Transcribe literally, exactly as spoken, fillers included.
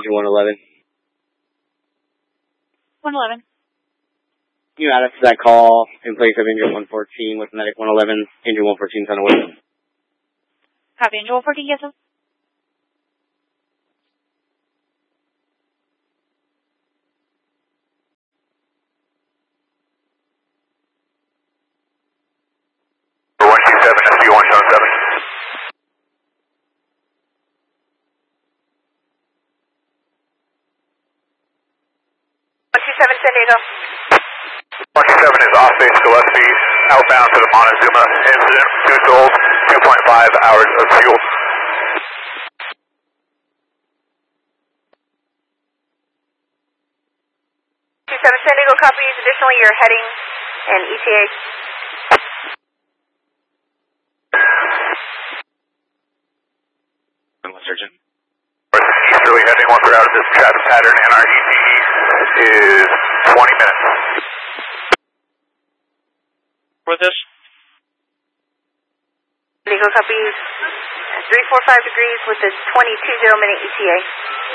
engine one eleven. one eleven. Can you add us to that call in place of engine one fourteen with medic one eleven, engine one fourteen on the way? Copy, engine one fourteen, yes, sir. one two seven, S B one seven seven. one two seven, San Diego. one two seven is off base Gillespie, outbound to the Montezuma incident, two souls, two point five hours of fuel. two seven, San Diego copies. Additionally, you're heading an E T A. Surgeon. Easterly heading once we're out of this traffic pattern, and our E T E is twenty minutes. With this? San Diego copies three four five degrees with a twenty-two zero minute E T A.